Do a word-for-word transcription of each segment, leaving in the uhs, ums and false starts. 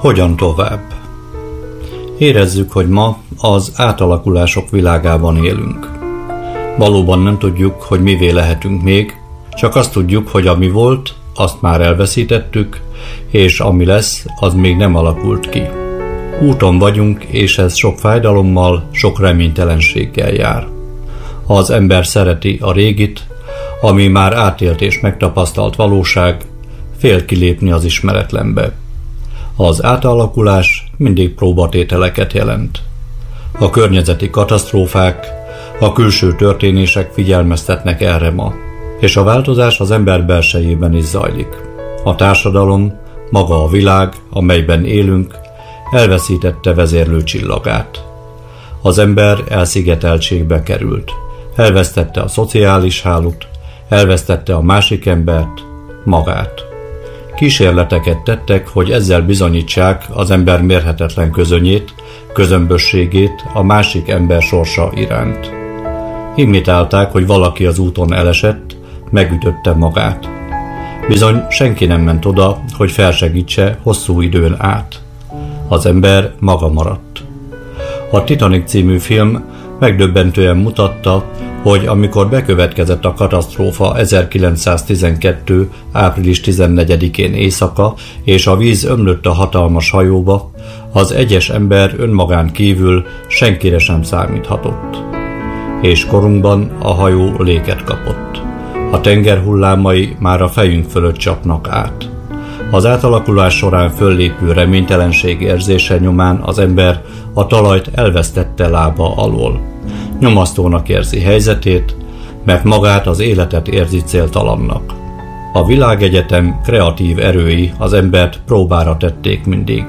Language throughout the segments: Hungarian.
Hogyan tovább? Érezzük, hogy ma az átalakulások világában élünk. Valóban nem tudjuk, hogy mivé lehetünk még, csak azt tudjuk, hogy ami volt, azt már elveszítettük, és ami lesz, az még nem alakult ki. Úton vagyunk, és ez sok fájdalommal, sok reménytelenséggel jár. Az ember szereti a régit, ami már átélt és megtapasztalt valóság, fél kilépni az ismeretlenbe. Az átalakulás mindig próbatételeket jelent. A környezeti katasztrófák, a külső történések figyelmeztetnek erre ma, és a változás az ember belsejében is zajlik. A társadalom, maga a világ, amelyben élünk, elveszítette vezérlő csillagát. Az ember elszigeteltségbe került, elvesztette a szociális hálót, elvesztette a másik embert, magát. Kísérleteket tettek, hogy ezzel bizonyítsák az ember mérhetetlen közönyét, közömbösségét a másik ember sorsa iránt. Imitálták, hogy valaki az úton elesett, megütötte magát. Bizony senki nem ment oda, hogy felsegítse hosszú időn át. Az ember maga maradt. A Titanic című film megdöbbentően mutatta, hogy amikor bekövetkezett a katasztrófa ezerkilencszáztizenkettő. április tizennegyedikén éjszaka, és a víz ömlött a hatalmas hajóba, az egyes ember önmagán kívül senkire sem számíthatott. És korunkban a hajó léket kapott. A tenger hullámai már a fejünk fölött csapnak át. Az átalakulás során föllépő reménytelenség érzése nyomán az ember a talajt elvesztette lába alól. Nyomasztónak érzi helyzetét, mert magát, az életet érzi céltalannak. A világegyetem kreatív erői az embert próbára tették mindig.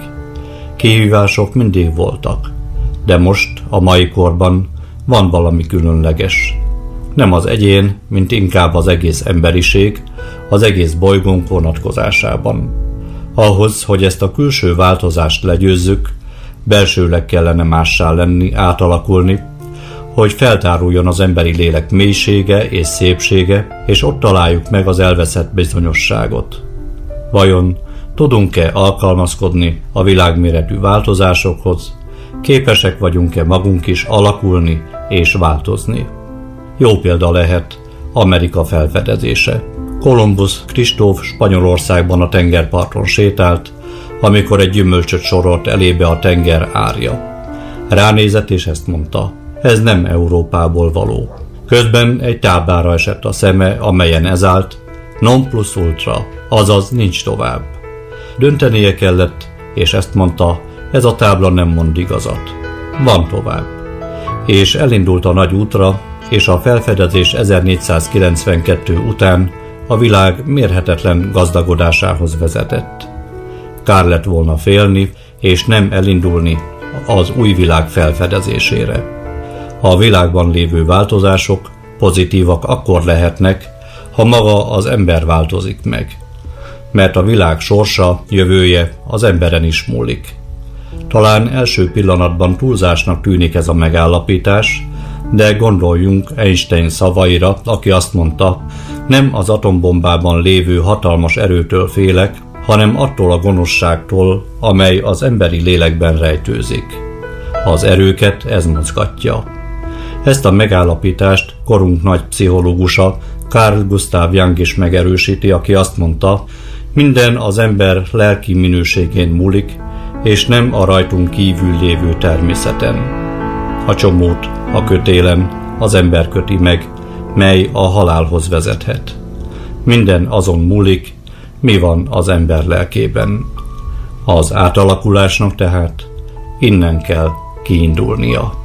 Kihívások mindig voltak, de most, a mai korban van valami különleges. Nem az egyén, mint inkább az egész emberiség, az egész bolygónk vonatkozásában. Ahhoz, hogy ezt a külső változást legyőzzük, belsőleg kellene mássá lenni, átalakulni, hogy feltáruljon az emberi lélek mélysége és szépsége, és ott találjuk meg az elveszett bizonyosságot. Vajon tudunk-e alkalmazkodni a világméretű változásokhoz, képesek vagyunk-e magunk is alakulni és változni? Jó példa lehet Amerika felfedezése. Kolumbusz Kristóf Spanyolországban a tengerparton sétált, amikor egy gyümölcsöt sorolt elébe a tenger árja. Ránézett és ezt mondta: ez nem Európából való. Közben egy táblára esett a szeme, amelyen ez állt: non plus ultra, azaz nincs tovább. Döntenie kellett, és ezt mondta: ez a tábla nem mond igazat. Van tovább. És elindult a nagy útra, és a felfedezés ezernégyszázkilencvenkettő után a világ mérhetetlen gazdagodásához vezetett. Kár lett volna félni, és nem elindulni az új világ felfedezésére. A világban lévő változások pozitívak akkor lehetnek, ha maga az ember változik meg. Mert a világ sorsa, jövője az emberen is múlik. Talán első pillanatban túlzásnak tűnik ez a megállapítás, de gondoljunk Einstein szavaira, aki azt mondta: nem az atombombában lévő hatalmas erőtől félek, hanem attól a gonoszságtól, amely az emberi lélekben rejtőzik. Az erőket ez mozgatja. Ezt a megállapítást korunk nagy pszichológusa, Carl Gustav Jung is megerősíti, aki azt mondta: minden az ember lelki minőségén múlik, és nem a rajtunk kívül lévő természeten. A csomót a kötélen az ember köti meg, mely a halálhoz vezethet. Minden azon múlik, mi van az ember lelkében. Az átalakulásnak tehát innen kell kiindulnia.